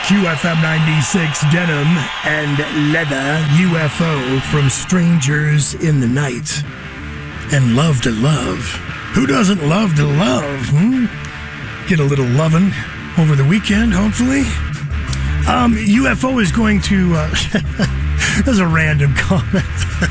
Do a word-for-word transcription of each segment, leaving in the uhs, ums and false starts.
Q F M ninety-six Denim and Leather U F O from Strangers in the Night. And Love to Love. Who doesn't love to love? Hmm? Get a little lovin' over the weekend, hopefully. Um, U F O is going to... Uh, that's a random comment.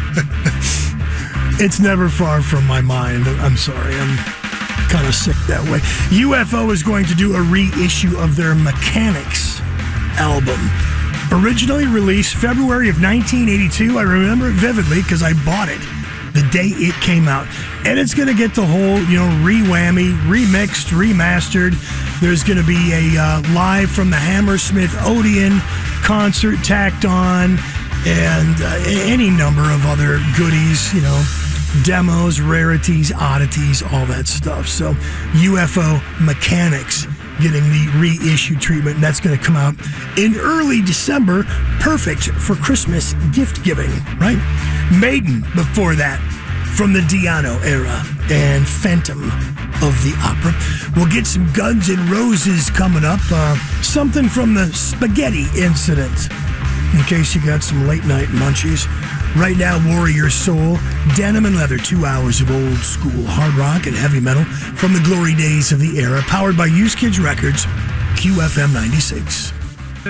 It's never far from my mind. I'm sorry. I'm kind of sick that way. U F O is going to do a reissue of their Mechanics album. Originally released February of nineteen eighty-two. I remember it vividly because I bought it the day it came out. And it's going to get the whole, you know, re-whammy, remixed, remastered. There's going to be a uh, live from the Hammersmith Odeon concert tacked on, and uh, any number of other goodies, you know, demos, rarities, oddities, all that stuff. So U F O Mechanics getting the reissue treatment, and that's going to come out in early December. Perfect for Christmas gift giving, right? Maiden before that, from the Di'Anno era, and Phantom of the Opera. We'll get some Guns N' Roses coming up. Uh, something from the Spaghetti Incident, in case you got some late night munchies. Right now, Warrior Soul, Denim and Leather, two hours of old school hard rock and heavy metal from the glory days of the era, powered by Used Kids Records, Q F M ninety-six.